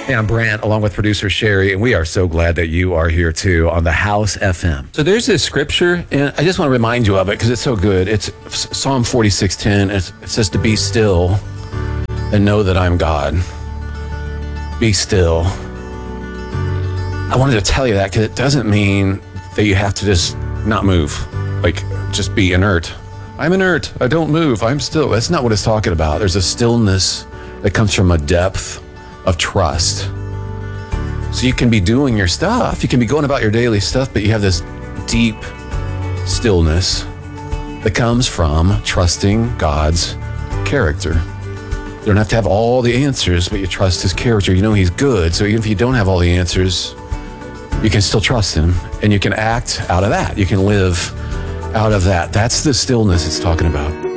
Hey, I'm Brant, along with producer Sherry, and we are so glad that you are here too on the House FM. So there's this scripture, and I just want to remind you of it because it's so good. It's Psalm 46:10. It says to be still and know that I'm God. Be still. I wanted to tell you that because it doesn't mean that you have to just not move, like just be inert. I'm inert. I don't move. I'm still. That's not what it's talking about. There's a stillness that comes from a depth of trust. So you can be doing your stuff, you can be going about your daily stuff, but you have this deep stillness that comes from trusting God's character. You don't have to have all the answers, but you trust his character. You know he's good, so even if you don't have all the answers, you can still trust him, and you can act out of that. You can live out of that. That's the stillness it's talking about.